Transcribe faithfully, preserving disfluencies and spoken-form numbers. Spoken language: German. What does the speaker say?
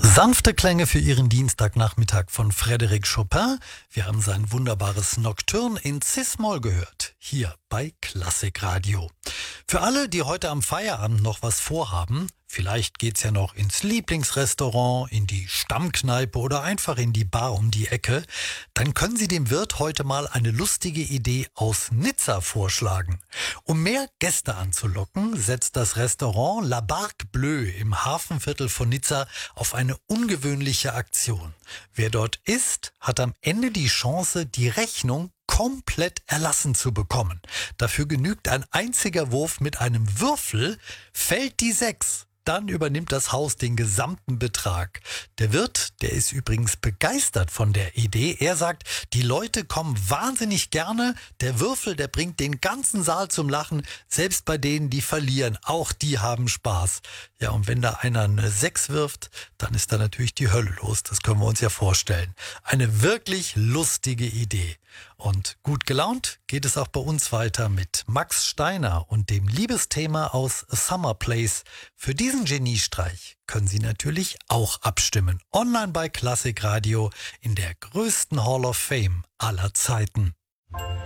Sanfte Klänge für Ihren Dienstagnachmittag von Frédéric Chopin. Wir haben sein wunderbares Nocturne in Cis-Moll gehört, hier bei Klassikradio. Für alle, die heute am Feierabend noch was vorhaben, vielleicht geht's ja noch ins Lieblingsrestaurant, in die Stammkneipe oder einfach in die Bar um die Ecke, dann können Sie dem Wirt heute mal eine lustige Idee aus Nizza vorschlagen. Um mehr Gäste anzulocken, setzt das Restaurant La Barque Bleue im Hafenviertel von Nizza auf eine ungewöhnliche Aktion. Wer dort isst, hat am Ende die Chance, die Rechnung komplett erlassen zu bekommen. Dafür genügt ein einziger Wurf mit einem Würfel, fällt die sechs. Dann übernimmt das Haus den gesamten Betrag. Der Wirt, der ist übrigens begeistert von der Idee. Er sagt, die Leute kommen wahnsinnig gerne. Der Würfel, der bringt den ganzen Saal zum Lachen. Selbst bei denen, die verlieren, auch die haben Spaß. Ja, und wenn da einer eine sechs wirft, dann ist da natürlich die Hölle los. Das können wir uns ja vorstellen. Eine wirklich lustige Idee. Und gut gelaunt geht es auch bei uns weiter mit Max Steiner und dem Liebesthema aus A Summer Place. Für diesen Geniestreich können Sie natürlich auch abstimmen. Online bei Klassikradio in der größten Hall of Fame aller Zeiten.